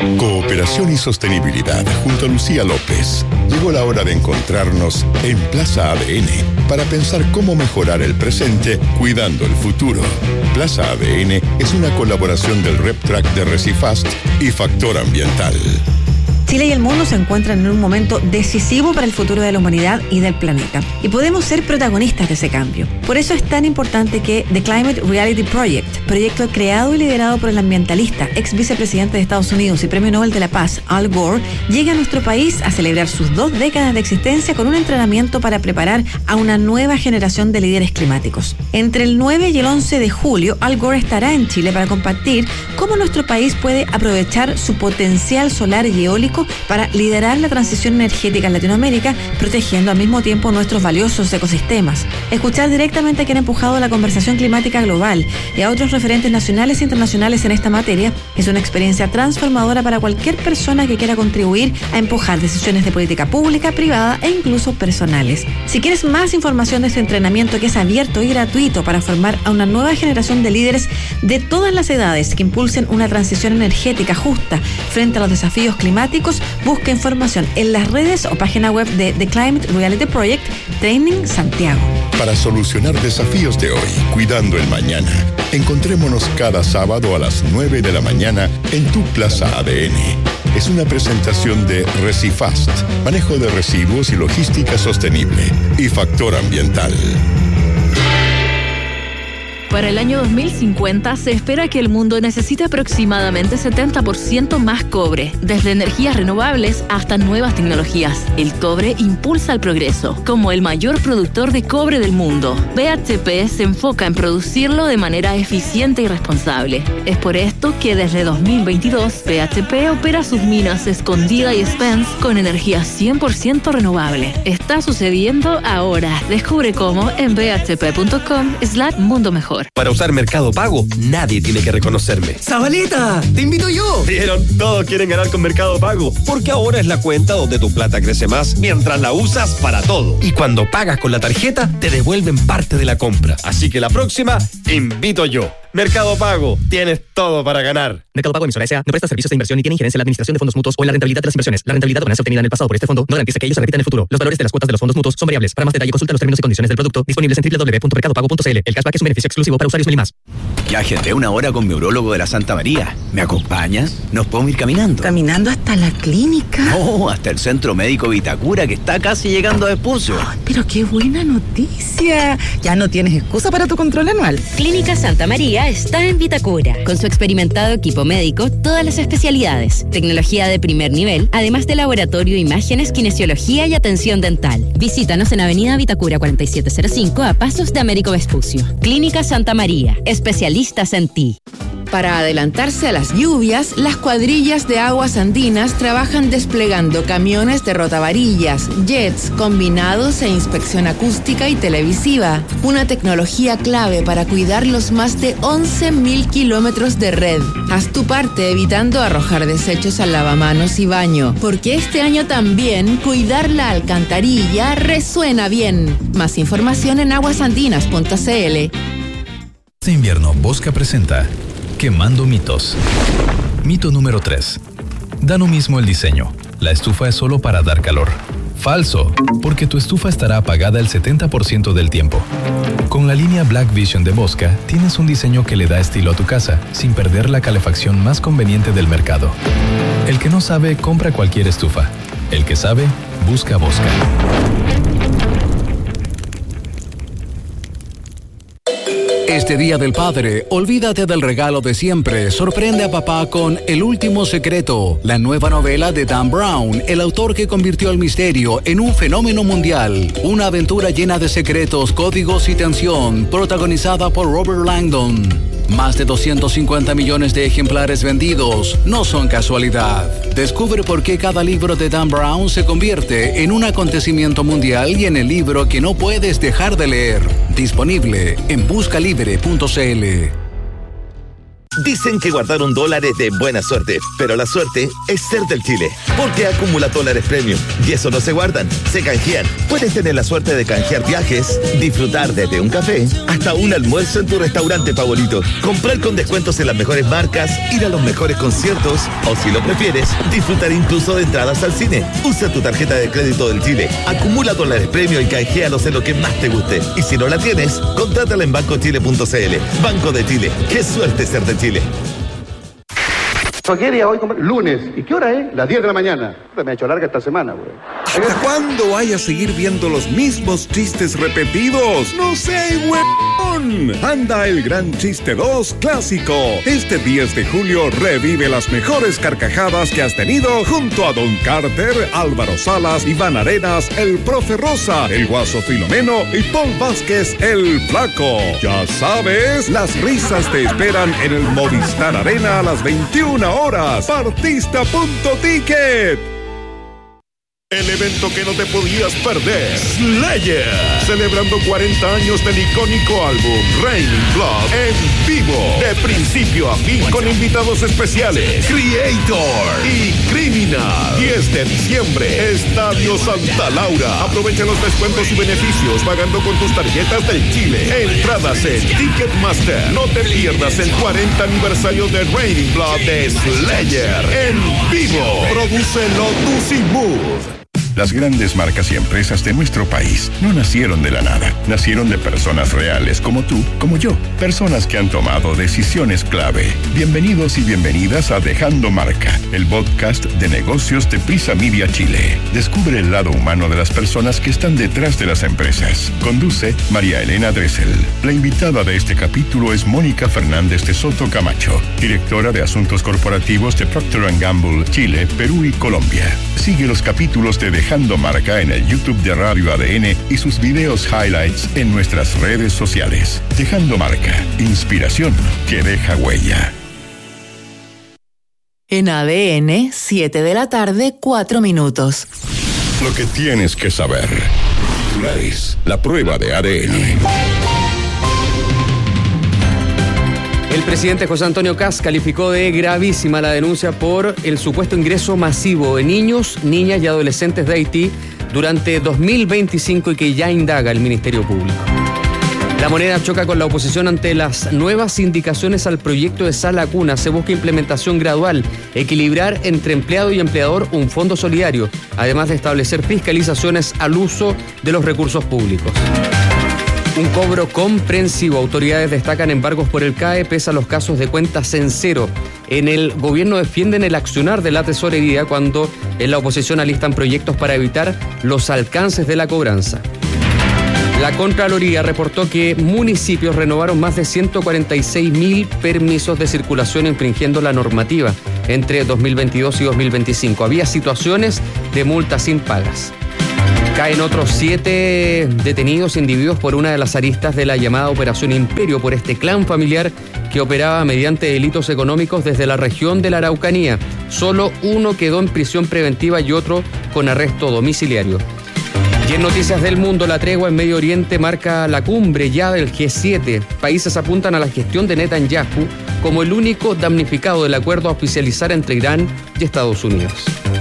Cooperación y sostenibilidad junto a Lucía López. Llegó la hora de encontrarnos en Plaza ADN para pensar cómo mejorar el presente cuidando el futuro. Plaza ADN es una colaboración del RepTrack de Recifast y Factor Ambiental. Chile y el mundo se encuentran en un momento decisivo para el futuro de la humanidad y del planeta. Y podemos ser protagonistas de ese cambio. Por eso es tan importante que The Climate Reality Project, proyecto creado y liderado por el ambientalista, ex vicepresidente de Estados Unidos y Premio Nobel de la Paz, Al Gore, llegue a nuestro país a celebrar sus 2 décadas de existencia con un entrenamiento para preparar a una nueva generación de líderes climáticos. Entre el 9 y el 11 de julio, Al Gore estará en Chile para compartir cómo nuestro país puede aprovechar su potencial solar y eólico para liderar la transición energética en Latinoamérica, protegiendo al mismo tiempo nuestros valiosos ecosistemas. Escuchar directamente a quien ha empujado la conversación climática global y a otros referentes nacionales e internacionales en esta materia es una experiencia transformadora para cualquier persona que quiera contribuir a empujar decisiones de política pública, privada e incluso personales. Si quieres más información de este entrenamiento, que es abierto y gratuito para formar a una nueva generación de líderes de todas las edades que impulsen una transición energética justa frente a los desafíos climáticos, busca información en las redes o página web de The Climate Reality Project Training Santiago. Para solucionar desafíos de hoy, cuidando el mañana, encontrémonos cada sábado a las 9 de la mañana en tu Plaza ADN. Es una presentación de Recifast, manejo de residuos y logística sostenible, y Factor Ambiental. Para el año 2050 se espera que el mundo necesite aproximadamente 70% más cobre, desde energías renovables hasta nuevas tecnologías. El cobre impulsa el progreso. Como el mayor productor de cobre del mundo, BHP se enfoca en producirlo de manera eficiente y responsable. Es por esto que desde 2022 BHP opera sus minas Escondida y Spence con energía 100% renovable. Está sucediendo ahora. Descubre cómo en bhp.com/mundo mejor. Para usar Mercado Pago, nadie tiene que reconocerme. ¡Zabaleta! ¡Te invito yo! Vieron, todos quieren ganar con Mercado Pago, porque ahora es la cuenta donde tu plata crece más mientras la usas para todo. Y cuando pagas con la tarjeta, te devuelven parte de la compra. Así que la próxima, invito yo. Mercado Pago, tienes todo para ganar. Mercado Pago Emisora S.A. no presta servicios de inversión ni tiene injerencia en la administración de fondos mutuos o en la rentabilidad de las inversiones. La rentabilidad o ganancia obtenida en el pasado por este fondo no garantiza que ellos se repitan en el futuro. Los valores de las cuotas de los fondos mutuos son variables. Para más detalle, consulta los términos y condiciones del producto disponibles en www.mercadopago.cl. El cashback es un beneficio exclusivo para usuarios Meli+. Ya agendé una hora con mi urólogo de la Santa María. ¿Me acompañas? ¿Nos podemos ir caminando? ¿Caminando hasta la clínica? No, hasta el Centro Médico Vitacura, que está casi llegando a Vespucio. Pero qué buena noticia. Ya no tienes excusa para tu control anual. Clínica Santa María está en Vitacura. Con su experimentado equipo médico, todas las especialidades, tecnología de primer nivel, además de laboratorio, imágenes, kinesiología y atención dental. Visítanos en Avenida Vitacura 4705 a pasos de Américo Vespucio. Clínica Santa María, especialistas en ti. Para adelantarse a las lluvias, las cuadrillas de aguas andinas trabajan desplegando camiones de rotavarillas, jets, combinados e inspección acústica y televisiva. Una tecnología clave para cuidar los más de 11.000 kilómetros de red. Haz tu parte evitando arrojar desechos al lavamanos y baño, porque este año también cuidar la alcantarilla resuena bien. Más información en aguasandinas.cl. Este invierno, Bosca presenta Quemando mitos. Mito número 3. Da lo mismo el diseño. La estufa es solo para dar calor. Falso, porque tu estufa estará apagada el 70% del tiempo. Con la línea Black Vision de Bosca, tienes un diseño que le da estilo a tu casa, sin perder la calefacción más conveniente del mercado. El que no sabe, compra cualquier estufa. El que sabe, busca Bosca. Este Día del Padre, olvídate del regalo de siempre. Sorprende a papá con El Último Secreto, la nueva novela de Dan Brown, el autor que convirtió el misterio en un fenómeno mundial. Una aventura llena de secretos, códigos y tensión, protagonizada por Robert Langdon. Más de 250 millones de ejemplares vendidos no son casualidad. Descubre por qué cada libro de Dan Brown se convierte en un acontecimiento mundial y en el libro que no puedes dejar de leer. Disponible en buscalibre.cl. Dicen que guardar $1 es de buena suerte, pero la suerte es ser del Chile, porque acumula dólares premium y eso no se guardan, se canjean. Puedes tener la suerte de canjear viajes, disfrutar desde un café hasta un almuerzo en tu restaurante favorito, comprar con descuentos en las mejores marcas, ir a los mejores conciertos o, si lo prefieres, disfrutar incluso de entradas al cine. Usa tu tarjeta de crédito del Chile, acumula dólares premium y canjealos en lo que más te guste. Y si no la tienes, contrátala en bancochile.cl. Banco de Chile, qué suerte ser de Chile. ¿Qué día hoy? Lunes. ¿Y qué hora es? Las 10 de la mañana. Me ha hecho larga esta semana, güey. ¿Hasta cuándo vaya a seguir viendo los mismos chistes repetidos? ¡No sé, huevón! Anda el Gran Chiste 2 Clásico. Este 10 de julio revive las mejores carcajadas que has tenido junto a Don Carter, Álvaro Salas, Iván Arenas, el Profe Rosa, el Guaso Filomeno y Paul Vázquez, el Flaco. Ya sabes, las risas te esperan en el Movistar Arena a las 21 horas. Partista.ticket. El evento que no te podías perder. Slayer. Celebrando 40 años del icónico álbum Raining Blood en vivo. De principio a fin con invitados especiales. Creator y Criminal. 10 de diciembre. Estadio Santa Laura. Aprovecha los descuentos y beneficios pagando con tus tarjetas del Chile. Entradas en Ticketmaster. No te pierdas el 40 aniversario de Raining Blood de Slayer en vivo. Prodúcelo Tusimud. Las grandes marcas y empresas de nuestro país no nacieron de la nada. Nacieron de personas reales como tú, como yo. Personas que han tomado decisiones clave. Bienvenidos y bienvenidas a Dejando Marca, el podcast de negocios de Prisa Media Chile. Descubre el lado humano de las personas que están detrás de las empresas. Conduce María Elena Dressel. La invitada de este capítulo es Mónica Fernández de Soto Camacho, directora de Asuntos Corporativos de Procter & Gamble, Chile, Perú y Colombia. Sigue los capítulos de Dejando Marca en el YouTube de Radio ADN y sus videos highlights en nuestras redes sociales. Dejando Marca, inspiración que deja huella. En ADN, 7 de la tarde, 4 minutos. Lo que tienes que saber. Titulares, la prueba de ADN. El presidente José Antonio Kast calificó de gravísima la denuncia por el supuesto ingreso masivo de niños, niñas y adolescentes de Haití durante 2025 y que ya indaga el Ministerio Público. La Moneda choca con la oposición ante las nuevas indicaciones al proyecto de Sala Cuna. Se busca implementación gradual, equilibrar entre empleado y empleador un fondo solidario, además de establecer fiscalizaciones al uso de los recursos públicos. Un cobro comprensivo. Autoridades destacan embargos por el CAE pese a los casos de cuentas en cero. En el gobierno defienden el accionar de la tesorería cuando en la oposición alistan proyectos para evitar los alcances de la cobranza. La Contraloría reportó que municipios renovaron más de 146.000 permisos de circulación infringiendo la normativa entre 2022 y 2025. Había situaciones de multas sin pagas. Caen otros 7 detenidos individuos por una de las aristas de la llamada Operación Imperio, por este clan familiar que operaba mediante delitos económicos desde la región de la Araucanía. Solo uno quedó en prisión preventiva y otro con arresto domiciliario. Y en noticias del mundo, la tregua en Medio Oriente marca la cumbre ya del G7. Países apuntan a la gestión de Netanyahu como el único damnificado del acuerdo a oficializar entre Irán y Estados Unidos.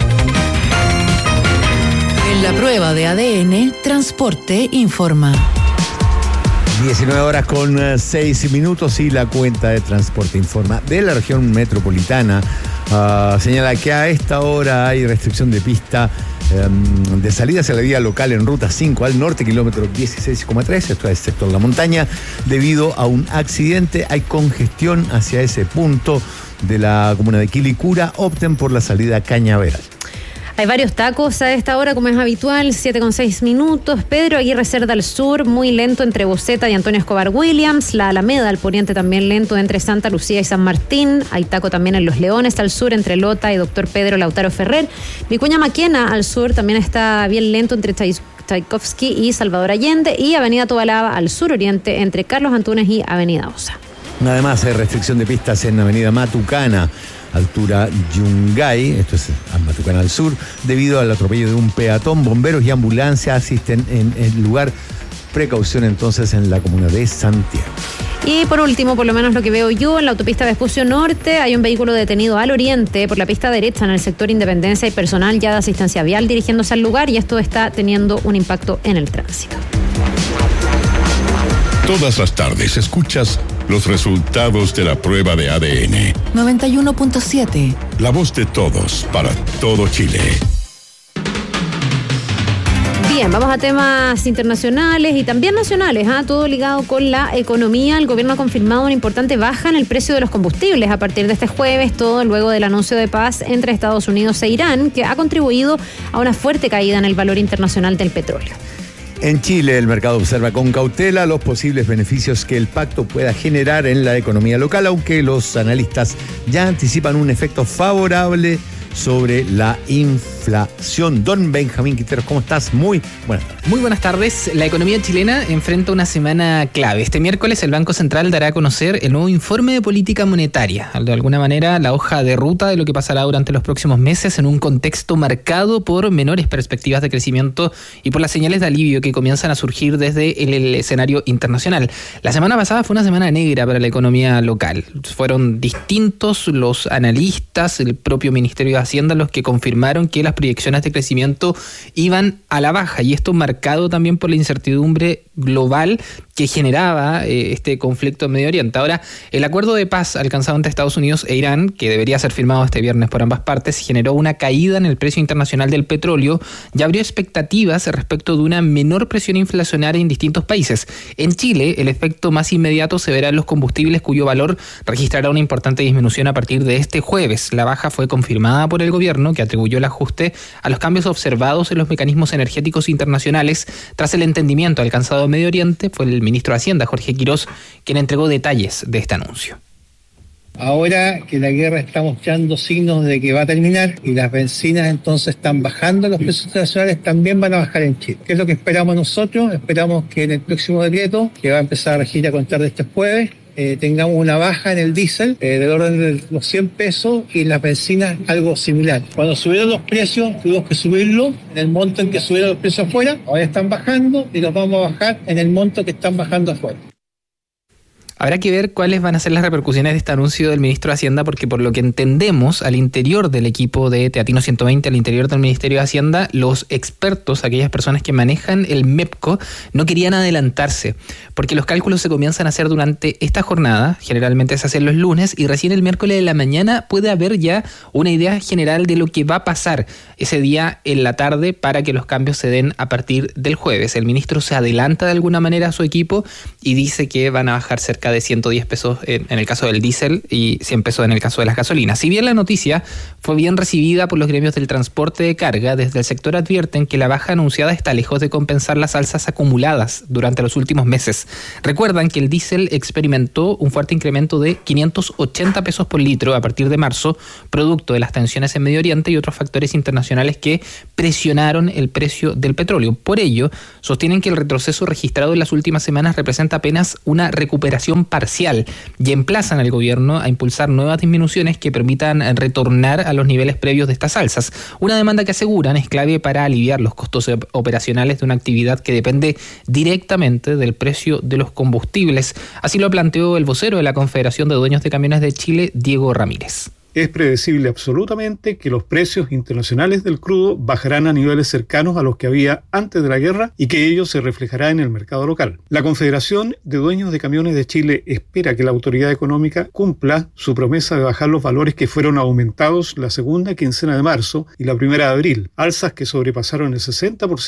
En la prueba de ADN, Transporte informa. 19 horas con 6 minutos y la cuenta de Transporte informa de la región metropolitana. Señala que a esta hora hay restricción de pista de salida hacia la vía local en ruta 5 al norte, kilómetro 16,3, esto es sector La Montaña. Debido a un accidente hay congestión hacia ese punto de la comuna de Quilicura. Opten por la salida Cañaveral. Hay varios tacos a esta hora, como es habitual, 7,6 minutos. Pedro Aguirre Cerda al sur, muy lento entre Boceta y Antonio Escobar Williams. La Alameda al poniente también lento entre Santa Lucía y San Martín. Hay taco también en Los Leones al sur entre Lota y Doctor Pedro Lautaro Ferrer. Vicuña Maquena al sur también está bien lento entre Tchaikovsky y Salvador Allende. Y Avenida Tobalaba al suroriente entre Carlos Antunes y Avenida Osa. Además hay restricción de pistas en Avenida Matucana, altura Yungay, esto es Matucana al sur, debido al atropello de un peatón. Bomberos y ambulancia asisten en el lugar. Precaución entonces en la comuna de Santiago. Y por último, por lo menos lo que veo yo, en la autopista Vespucio Norte hay un vehículo detenido al oriente por la pista derecha en el sector Independencia y personal ya de asistencia vial dirigiéndose al lugar y esto está teniendo un impacto en el tránsito. Todas las tardes escuchas los resultados de la prueba de ADN. 91.7. La voz de todos para todo Chile. Bien, vamos a temas internacionales y también nacionales, todo ligado con la economía. El gobierno ha confirmado una importante baja en el precio de los combustibles a partir de este jueves, todo luego del anuncio de paz entre Estados Unidos e Irán, que ha contribuido a una fuerte caída en el valor internacional del petróleo. En Chile, el mercado observa con cautela los posibles beneficios que el pacto pueda generar en la economía local, aunque los analistas ya anticipan un efecto favorable sobre la inflación. Don Benjamín Quinteros, ¿cómo estás? Muy buenas tardes. Muy buenas tardes. La economía chilena enfrenta una semana clave. Este miércoles el Banco Central dará a conocer el nuevo informe de política monetaria. De alguna manera, la hoja de ruta de lo que pasará durante los próximos meses en un contexto marcado por menores perspectivas de crecimiento y por las señales de alivio que comienzan a surgir desde el escenario internacional. La semana pasada fue una semana negra para la economía local. Fueron distintos los analistas, el propio Ministerio de Hacienda, los que confirmaron que las proyecciones de crecimiento iban a la baja, y esto marcado también por la incertidumbre global que generaba este conflicto en Medio Oriente. Ahora, el acuerdo de paz alcanzado entre Estados Unidos e Irán, que debería ser firmado este viernes por ambas partes, generó una caída en el precio internacional del petróleo y abrió expectativas respecto de una menor presión inflacionaria en distintos países. En Chile, el efecto más inmediato se verá en los combustibles, cuyo valor registrará una importante disminución a partir de este jueves. La baja fue confirmada por el gobierno, que atribuyó el ajuste a los cambios observados en los mecanismos energéticos internacionales tras el entendimiento alcanzado en Medio Oriente. Fue el ministro de Hacienda, Jorge Quirós, quien entregó detalles de este anuncio. Ahora que la guerra está mostrando signos de que va a terminar y las bencinas entonces están bajando, los precios internacionales también van a bajar en Chile. ¿Qué es lo que esperamos nosotros? Esperamos que en el próximo decreto, que va a empezar a regir a contar de este jueves, tengamos una baja en el diésel del orden de los 100 pesos y en las bencinas algo similar. Cuando subieron los precios, tuvimos que subirlo en el monto en que subieron los precios afuera, ahora están bajando y los vamos a bajar en el monto que están bajando afuera. Habrá que ver cuáles van a ser las repercusiones de este anuncio del ministro de Hacienda, porque por lo que entendemos, al interior del equipo de Teatino 120, al interior del Ministerio de Hacienda, los expertos, aquellas personas que manejan el MEPCO, no querían adelantarse, porque los cálculos se comienzan a hacer durante esta jornada, generalmente se hacen los lunes, y recién el miércoles de la mañana puede haber ya una idea general de lo que va a pasar ese día en la tarde para que los cambios se den a partir del jueves. El ministro se adelanta de alguna manera a su equipo y dice que van a bajar cerca de 110 pesos en el caso del diésel y 100 pesos en el caso de las gasolinas. Si bien la noticia fue bien recibida por los gremios del transporte de carga, desde el sector advierten que la baja anunciada está lejos de compensar las alzas acumuladas durante los últimos meses. Recuerdan que el diésel experimentó un fuerte incremento de 580 pesos por litro a partir de marzo, producto de las tensiones en Medio Oriente y otros factores internacionales que presionaron el precio del petróleo. Por ello, sostienen que el retroceso registrado en las últimas semanas representa apenas una recuperación parcial y emplazan al gobierno a impulsar nuevas disminuciones que permitan retornar a los niveles previos de estas alzas. Una demanda que aseguran es clave para aliviar los costos operacionales de una actividad que depende directamente del precio de los combustibles. Así lo planteó el vocero de la Confederación de Dueños de Camiones de Chile, Diego Ramírez. Es predecible absolutamente que los precios internacionales del crudo bajarán a niveles cercanos a los que había antes de la guerra y que ello se reflejará en el mercado local. La Confederación de Dueños de Camiones de Chile espera que la autoridad económica cumpla su promesa de bajar los valores que fueron aumentados la segunda quincena de marzo y la primera de abril, alzas que sobrepasaron el 60%